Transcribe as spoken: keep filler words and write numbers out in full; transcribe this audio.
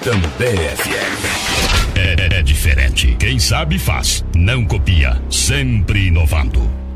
Também F M. É, é diferente. Quem sabe faz. Não copia. Sempre inovando.